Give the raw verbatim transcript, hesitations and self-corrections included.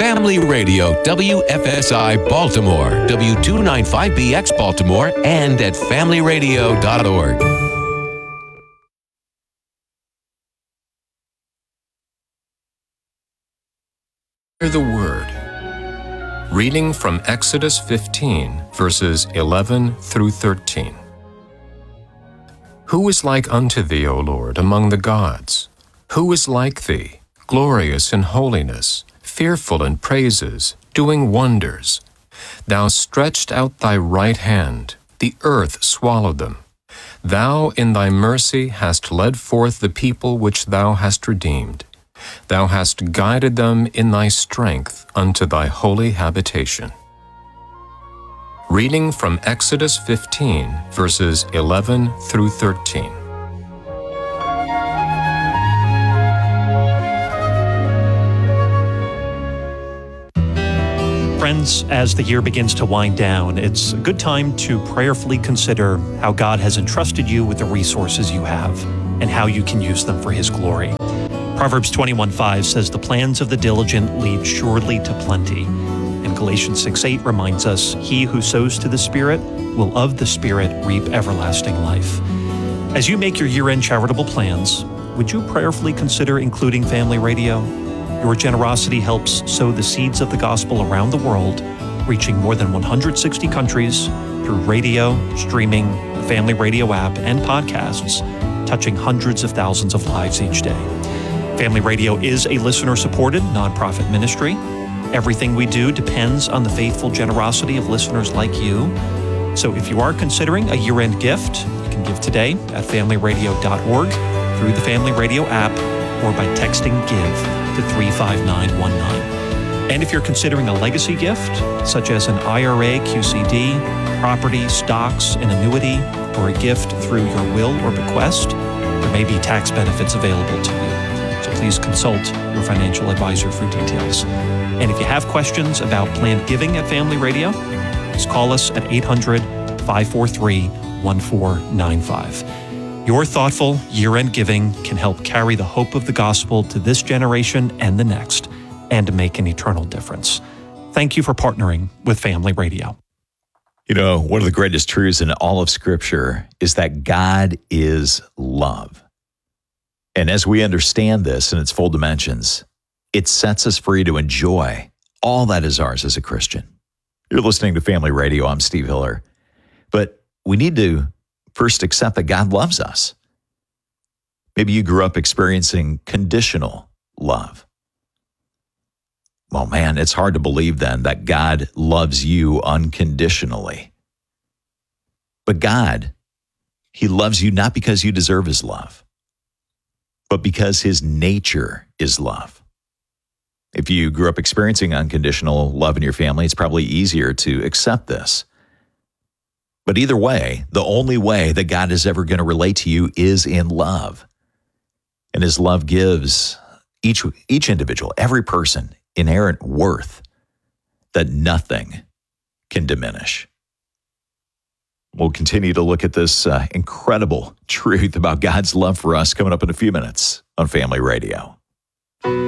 Family Radio, W F S I Baltimore, W two ninety-five B X Baltimore, and at family radio dot org. Hear the Word. Reading from Exodus fifteen, verses eleven through thirteen. Who is like unto thee, O Lord, among the gods? Who is like thee, glorious in holiness, fearful in praises, doing wonders? Thou stretched out thy right hand, the earth swallowed them. Thou in thy mercy hast led forth the people which thou hast redeemed. Thou hast guided them in thy strength unto thy holy habitation. Reading from Exodus fifteen, verses eleven through thirteen. Friends, as the year begins to wind down, it's a good time to prayerfully consider how God has entrusted you with the resources you have and how you can use them for His glory. Proverbs twenty-one five says, "The plans of the diligent lead surely to plenty." And Galatians six eight reminds us, "He who sows to the Spirit will of the Spirit reap everlasting life." As you make your year-end charitable plans, would you prayerfully consider including Family Radio? Your generosity helps sow the seeds of the gospel around the world, reaching more than one hundred sixty countries through radio, streaming, the Family Radio app, and podcasts, touching hundreds of thousands of lives each day. Family Radio is a listener-supported nonprofit ministry. Everything we do depends on the faithful generosity of listeners like you. So if you are considering a year-end gift, you can give today at family radio dot org, through the Family Radio app, or by texting GIVE to three five nine one nine. And if you're considering a legacy gift, such as an I R A, Q C D, property, stocks, an annuity, or a gift through your will or bequest, there may be tax benefits available to you. So please consult your financial advisor for details. And if you have questions about planned giving at Family Radio, just call us at eight hundred, five four three, one four nine five. Your thoughtful year-end giving can help carry the hope of the gospel to this generation and the next, and to make an eternal difference. Thank you for partnering with Family Radio. You know, one of the greatest truths in all of Scripture is that God is love. And as we understand this in its full dimensions, it sets us free to enjoy all that is ours as a Christian. You're listening to Family Radio. I'm Steve Hiller. But we need to first accept that God loves us. Maybe you grew up experiencing conditional love. Well, man, it's hard to believe then that God loves you unconditionally. But God, He loves you not because you deserve His love, but because His nature is love. If you grew up experiencing unconditional love in your family, it's probably easier to accept this. But either way, the only way that God is ever going to relate to you is in love. And His love gives each, each individual, every person, inherent worth that nothing can diminish. We'll continue to look at this uh, incredible truth about God's love for us coming up in a few minutes on Family Radio.